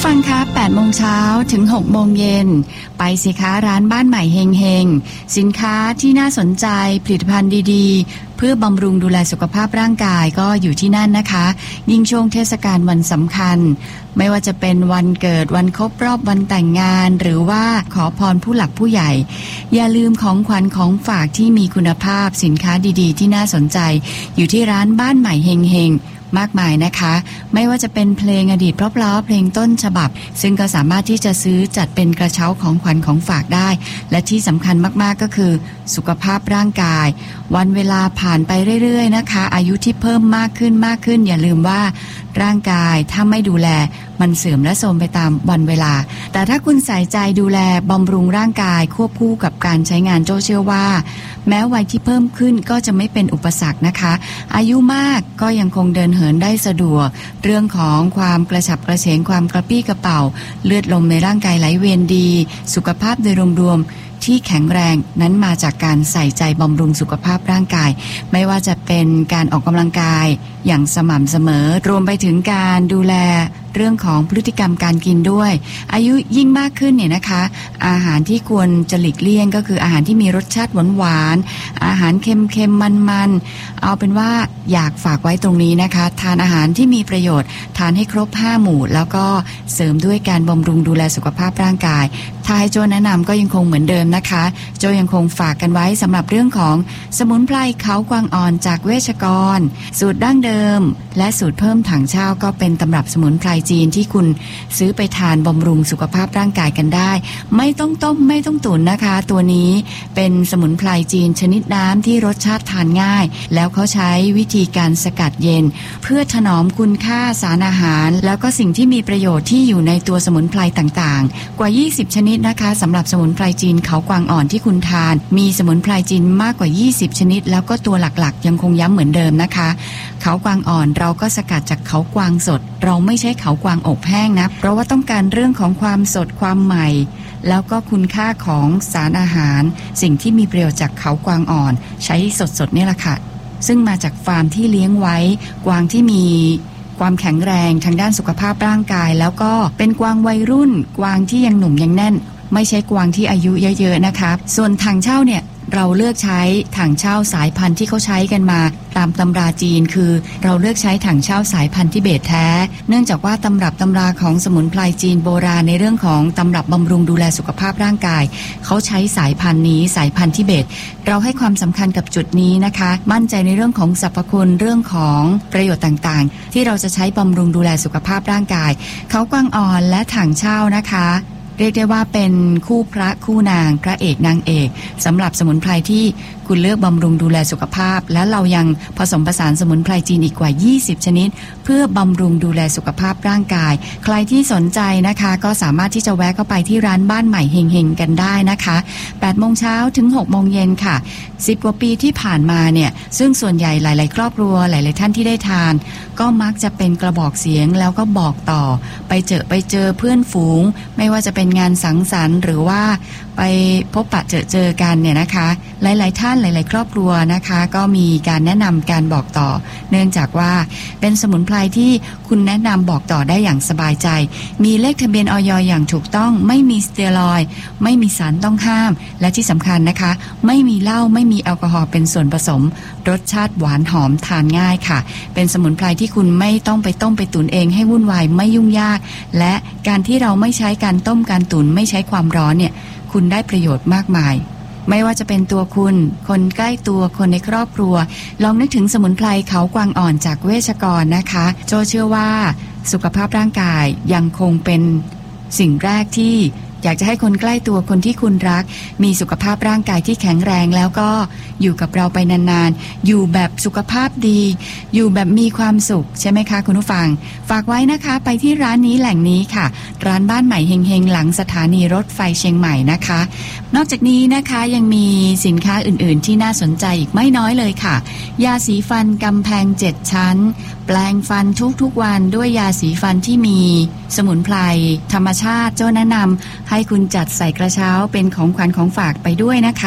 ผู้ฟังคะ8 โมงเช้าถึง 6 โมงเย็นไปสิคะร้านบ้านใหม่เฮงเฮงสินค้าที่น่าสนใจผลิตภัณฑ์ดีๆเพื่อบำรุงดูแลสุขภาพร่างกายก็อยู่ที่นั่นนะคะยิ่งช่วงเทศกาลวันสำคัญไม่ว่าจะเป็นวันเกิดวันครบรอบวันแต่งงานหรือว่าขอพรผู้หลักผู้ใหญ่อย่าลืมของขวัญของฝากที่มีคุณภาพสินค้าดีๆที่น่าสนใจอยู่ที่ร้านบ้านใหม่เฮงเฮงมากมายนะคะไม่ว่าจะเป็นเพลงอดีตเพราะๆเพลงต้นฉบับซึ่งก็สามารถที่จะซื้อจัดเป็นกระเช้าของขวัญของฝากได้และที่สำคัญมากๆก็คือสุขภาพร่างกายวันเวลาผ่านไปเรื่อยๆนะคะอายุที่เพิ่มมากขึ้นอย่าลืมว่าร่างกายถ้าไม่ดูแลมันเสื่อมและโทรมไปตามวันเวลาแต่ถ้าคุณใส่ใจดูแลบำรุงร่างกายควบคู่กับการใช้งานโจ้เชื่อว่าแม้วัยที่เพิ่มขึ้นก็จะไม่เป็นอุปสรรคนะคะอายุมากก็ยังคงเดินเหินได้สะดวกเรื่องของความกระฉับกระเฉงความกระปี้กระเป๋าเลือดลมในร่างกายไหลเวียนดีสุขภาพโดยรวมที่แข็งแรงนั้นมาจากการใส่ใจบำรุงสุขภาพร่างกายไม่ว่าจะเป็นการออกกำลังกายอย่างสม่ำเสมอรวมไปถึงการดูแลเรื่องของพฤติกรรมการกินด้วยอายุยิ่งมากขึ้นเนี่ยนะคะอาหารที่ควรจะหลีกเลี่ยงก็คืออาหารที่มีรสชาติหวานๆอาหารเค็มๆมันๆเอาเป็นว่าอยากฝากไว้ตรงนี้นะคะทานอาหารที่มีประโยชน์ทานให้ครบ5 หมู่แล้วก็เสริมด้วยการบำรุงดูแลสุขภาพร่างกายถ้าให้โจแนะนำก็ยังคงเหมือนเดิมนะคะโจยังคงฝากกันไว้สำหรับเรื่องของสมุนไพรเขากวางอ่อนจากเวชกรสูตรดั้งเดิมและสูตรเพิ่มถังเช่าก็เป็นตำรับสมุนไพรจีนที่คุณซื้อไปทานบำรุงสุขภาพร่างกายกันได้ไม่ต้องต้มไม่ต้องตุ๋นนะคะตัวนี้เป็นสมุนไพรจีนชนิดน้ำที่รสชาติทานง่ายแล้วเขาใช้วิธีการสกัดเย็นเพื่อถนอมคุณค่าสารอาหารแล้วก็สิ่งที่มีประโยชน์ที่อยู่ในตัวสมุนไพรต่างๆกว่า20ชนิดนะคะสำหรับสมุนไพรจีนเขากวางอ่อนที่คุณทานมีสมุนไพรจีนมากกว่า20ชนิดแล้วก็ตัวหลักๆยังคงย้ำเหมือนเดิมนะคะเขากวางอ่อนเราก็สกัดจากเขากวางสดเราไม่ใช่เขากวางอบแห้งนะเพราะว่าต้องการเรื่องของความสดความใหม่แล้วก็คุณค่าของสารอาหารสิ่งที่มีประโยชน์จากเขากวางอ่อนใช้สดๆนี่แหละค่ะซึ่งมาจากฟาร์มที่เลี้ยงไว้กวางที่มีความแข็งแรงทางด้านสุขภาพร่างกายแล้วก็เป็นกวางวัยรุ่นกวางที่ยังหนุ่มยังแน่นไม่ใช่กวางที่อายุเยอะๆนะคะส่วนถังเช่าเนี่ยเราเลือกใช้ถังเช่าสายพันธุ์ที่เขาใช้กันมาตามตำราจีนคือเราเลือกใช้ถังเช่าสายพันธุ์ทิเบตแท้เนื่องจากว่าตำรับตำราของสมุนไพรจีนโบราณในเรื่องของตำรับบำรุงดูแลสุขภาพร่างกายเขาใช้สายพันธุ์นี้สายพันธุ์ทิเบตเราให้ความสำคัญกับจุดนี้นะคะมั่นใจในเรื่องของสรรพคุณเรื่องของประโยชน์ต่างๆที่เราจะใช้บำรุงดูแลสุขภาพร่างกายเขากวางอ่อนและถังเช่านะคะเรียกได้ว่าเป็นคู่พระคู่นางพระเอกนางเอกสำหรับสมุนไพรที่คุณเลือกบำรุงดูแลสุขภาพและเรายังผสมผสานสมุนไพรจีนอีกกว่า20ชนิดเพื่อบำรุงดูแลสุขภาพร่างกายใครที่สนใจนะคะก็สามารถที่จะแวะเข้าไปที่ร้านบ้านใหม่เฮงๆกันได้นะคะ8 โมงเช้าถึง 6 โมงเย็นค่ะ10 กว่าปีที่ผ่านมาเนี่ยซึ่งส่วนใหญ่หลายๆครอบครัวหลายๆท่านที่ได้ทานก็มักจะเป็นกระบอกเสียงแล้วก็บอกต่อไปเจอเพื่อนฝูงไม่ว่าจะเป็นงานสังสรรค์หรือว่าไปพบปะเจอกันเนี่ยนะคะหลายๆท่านหลายๆครอบครัวนะคะก็มีการแนะนำการบอกต่อเนื่องจากว่าเป็นสมุนไพรที่คุณแนะนำบอกต่อได้อย่างสบายใจมีเลขทะเบียนอย.อย่างถูกต้องไม่มีสเตียรอยด์ไม่มีสารต้องห้ามและที่สำคัญนะคะไม่มีเหล้าไม่มีแอลกอฮอล์เป็นส่วนผสมรสชาติหวานหอมทานง่ายค่ะเป็นสมุนไพรที่คุณไม่ต้องไปต้มไปตุ๋นเองให้วุ่นวายไม่ยุ่งยากและการที่เราไม่ใช้การต้มการตุ๋นไม่ใช้ความร้อนเนี่ยคุณได้ประโยชน์มากมายไม่ว่าจะเป็นตัวคุณคนใกล้ตัวคนในครอบครัวลองนึกถึงสมุนไพรเขากวางอ่อนจากเวชกรนะคะโจเชื่อว่าสุขภาพร่างกายยังคงเป็นสิ่งแรกที่อยากจะให้คนใกล้ตัวคนที่คุณรักมีสุขภาพร่างกายที่แข็งแรงแล้วก็อยู่กับเราไปนานๆอยู่แบบสุขภาพดีอยู่แบบมีความสุขใช่ไหมคะคุณผู้ฟังฝากไว้นะคะไปที่ร้านนี้แหล่งนี้ค่ะร้านบ้านใหม่เฮงๆหลังสถานีรถไฟเชียงใหม่นะคะนอกจากนี้นะคะยังมีสินค้าอื่นๆที่น่าสนใจอีกไม่น้อยเลยค่ะยาสีฟันกำแพง7ชั้นแปรงฟันทุกๆวันด้วยยาสีฟันที่มีสมุนไพรธรรมชาติโจ้แนะนำให้คุณจัดใส่กระเช้าเป็นของขวัญของฝากไปด้วยนะคะ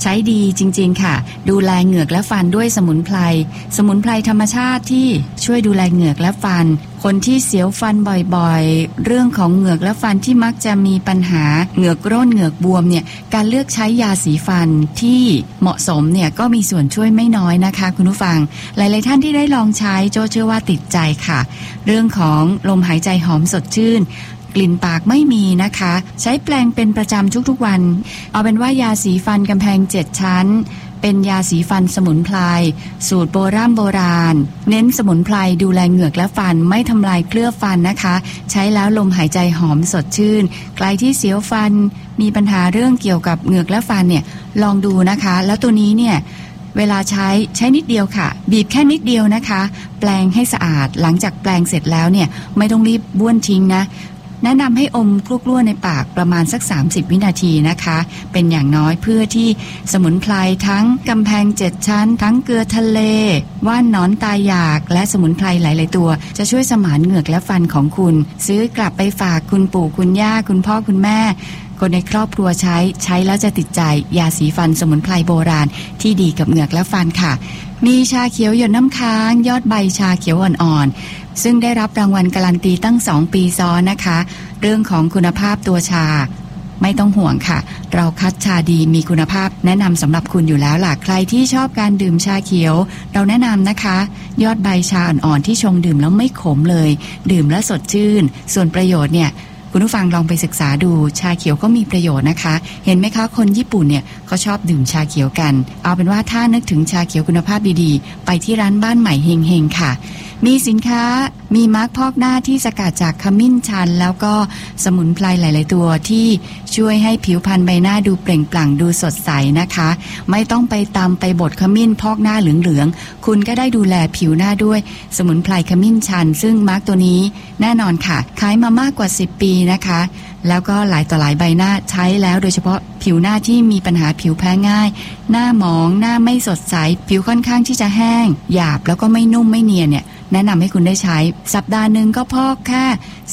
ใช้ดีจริงๆค่ะดูแลเหงือกและฟันด้วยสมุนไพรธรรมชาติที่ช่วยดูแลเหงือกและฟันคนที่เสียวฟันบ่อยๆเรื่องของเหงือกและฟันที่มักจะมีปัญหาเหงือกร่นเหงือกบวมเนี่ยการเลือกใช้ยาสีฟันที่เหมาะสมเนี่ยก็มีส่วนช่วยไม่น้อยนะคะคุณผู้ฟังหลายๆท่านที่ได้ลองใช้โจเชื่อว่าติดใจค่ะเรื่องของลมหายใจหอมสดชื่นกลิ่นปากไม่มีนะคะใช้แปรงเป็นประจำทุกๆวันเอาเป็นว่ายาสีฟันกำแพง7ชั้นเป็นยาสีฟันสมุนไพรสูตรโบราณเน้นสมุนไพรดูแลเหงือกและฟันไม่ทำลายเคลือบฟันนะคะใช้แล้วลมหายใจหอมสดชื่นใครที่เสียวฟันมีปัญหาเรื่องเกี่ยวกับเหงือกและฟันเนี่ยลองดูนะคะแล้วตัวนี้เนี่ยเวลาใช้นิดเดียวค่ะบีบแค่นิดเดียวนะคะแปรงให้สะอาดหลังจากแปรงเสร็จแล้วเนี่ยไม่ต้องรีบบ้วนทิ้งนะแนะนำให้อมกล้วๆในปากประมาณสัก30วินาทีนะคะเป็นอย่างน้อยเพื่อที่สมุนไพรทั้งกำแพง7ชั้นทั้งเกลือทะเลว่านหนอนตายอยากและสมุนไพรหลายๆตัวจะช่วยสมานเหงือกและฟันของคุณซื้อกลับไปฝากคุณปู่คุณย่าคุณพ่อคุณแม่คนในครอบครัวใช้แล้วจะติดใจยาสีฟันสมุนไพรโบราณที่ดีกับเหงือกและฟันค่ะมีชาเขียวหยดน้ำค้างยอดใบชาเขียวอ่อนๆซึ่งได้รับรางวัลการันตีตั้ง2ปีซ้อนนะคะเรื่องของคุณภาพตัวชาไม่ต้องห่วงค่ะเราคัดชาดีมีคุณภาพแนะนำสำหรับคุณอยู่แล้วล่ะใครที่ชอบการดื่มชาเขียวเราแนะนำนะคะยอดใบชาอ่อนๆที่ชงดื่มแล้วไม่ขมเลยดื่มแล้วสดชื่นส่วนประโยชน์เนี่ยคุณผู้ฟังลองไปศึกษาดูชาเขียวก็มีประโยชน์นะคะเห็นไหมคะคนญี่ปุ่นเนี่ยเขาชอบดื่มชาเขียวกันเอาเป็นว่าถ้านึกถึงชาเขียวคุณภาพดีๆไปที่ร้านบ้านใหม่เฮงๆค่ะมีสินค้ามีมาร์คพอกหน้าที่สกัดจากขมิ้นชันแล้วก็สมุนไพรหลายๆตัวที่ช่วยให้ผิวพรรณใบหน้าดูเปล่งปลั่งดูสดใสนะคะไม่ต้องไปตำไปบดขมิ้นพอกหน้าเหลืองๆคุณก็ได้ดูแลผิวหน้าด้วยสมุนไพรขมิ้นชันซึ่งมาร์คตัวนี้แน่นอนค่ะขายมามากกว่า10ปีนะคะแล้วก็หลายต่อหลายใบหน้าใช้แล้วโดยเฉพาะผิวหน้าที่มีปัญหาผิวแพ้ง่ายหน้าหมองหน้าไม่สดใสผิวค่อนข้างที่จะแห้งหยาบแล้วก็ไม่นุ่มไม่เนียนเนี่ยแนะนำให้คุณได้ใช้สัปดาห์หนึ่งก็พอกแค่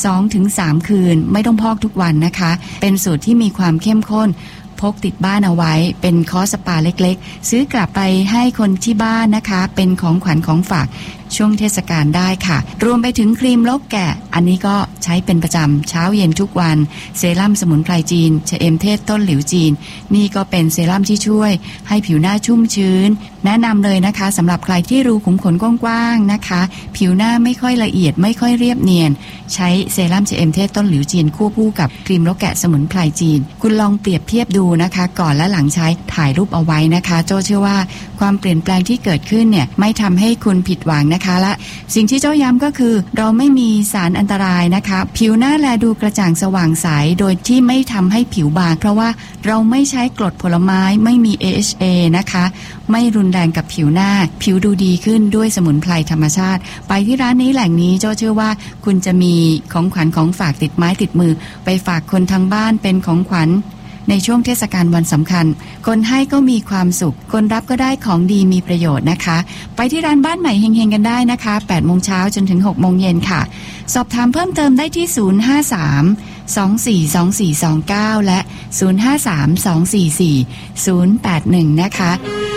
2-3 คืนไม่ต้องพอกทุกวันนะคะเป็นสูตรที่มีความเข้มข้นพกติดบ้านเอาไว้เป็นคอร์สสปาเล็กๆซื้อกลับไปให้คนที่บ้านนะคะเป็นของขวัญของฝากช่วงเทศกาลได้ค่ะรวมไปถึงครีมลบแกะอันนี้ก็ใช้เป็นประจำเช้าเย็นทุกวันเซรั่มสมุนไพรจีนชะเอมเทศต้นหลิวจีนนี่ก็เป็นเซรั่มที่ช่วยให้ผิวหน้าชุ่มชื้นแนะนำเลยนะคะสำหรับใครที่รูขุมขนกว้างๆนะคะผิวหน้าไม่ค่อยละเอียดไม่ค่อยเรียบเนียนใช้เซรั่มชะเอมเทศต้นหลิวจีนควบคู่กับครีมลบแกะสมุนไพรจีนคุณลองเปรียบเทียบดูนะคะก่อนและหลังใช้ถ่ายรูปเอาไว้นะคะโจเชื่อว่าความเปลี่ยนแปลงที่เกิดขึ้นเนี่ยไม่ทำให้คุณผิดหวังนะคะและสิ่งที่เจ้าย้ำก็คือเราไม่มีสารอันตรายนะคะผิวหน้าแลดูกระจ่างสว่างใสโดยที่ไม่ทำให้ผิวบางเพราะว่าเราไม่ใช้กรดผลไม้ไม่มี AHA นะคะไม่รุนแรงกับผิวหน้าผิวดูดีขึ้นด้วยสมุนไพรธรรมชาติไปที่ร้านนี้แหล่งนี้โจเชื่อว่าคุณจะมีของขวัญของฝากติดไม้ติดมือไปฝากคนทางบ้านเป็นของขวัญในช่วงเทศกาลวันสำคัญคนให้ก็มีความสุขคนรับก็ได้ของดีมีประโยชน์นะคะไปที่ร้านบ้านใหม่เฮงๆกันได้นะคะ8 โมงเช้าจนถึง6 โมงเย็นค่ะสอบถามเพิ่มเติมได้ที่053-242429และ053-244-081นะคะ